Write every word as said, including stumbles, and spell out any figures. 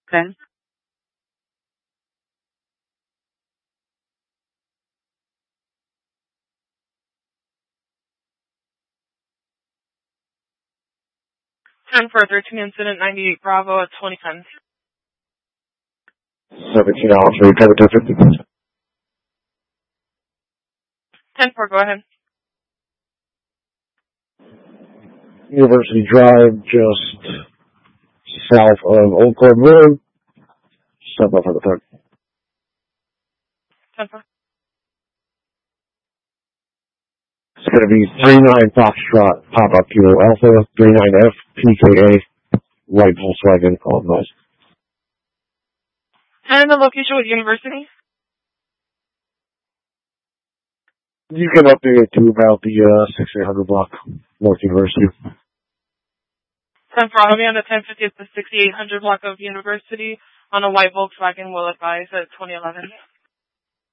ten. ten for thirteen incident ninety-eight Bravo at twenty ten. seventeen hours, recover ten fifty. ten four, go ahead. University Drive, just south of Old Club Road. Step up for the third. ten four. It's going to be three nine Foxtrot, pop-up Kilo Alpha, three nine F, P K A, white Volkswagen, all noise. And the location with University? You can update it to about the uh, sixty-eight hundred block, North University. ten four, I'll be on the ten fifty at the sixty-eight hundred block of University on a white Volkswagen, will advise at twenty eleven.